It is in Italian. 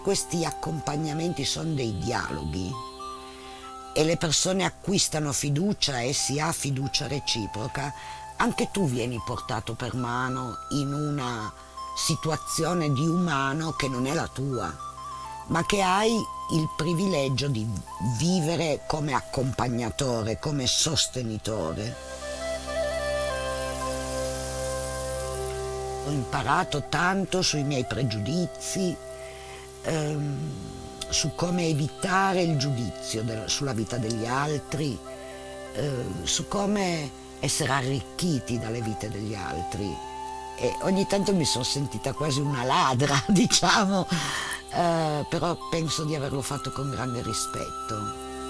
Questi accompagnamenti sono dei dialoghi e le persone acquistano fiducia e si ha fiducia reciproca. Anche tu vieni portato per mano in una situazione di umano che non è la tua, ma che hai il privilegio di vivere come accompagnatore, come sostenitore. Ho imparato tanto sui miei pregiudizi, ehm, su come evitare il giudizio sulla vita degli altri, su come essere arricchiti dalle vite degli altri. E ogni tanto mi sono sentita quasi una ladra, diciamo, però penso di averlo fatto con grande rispetto.